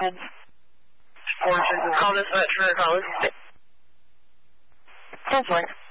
ahead. Call this much for a call. Translate.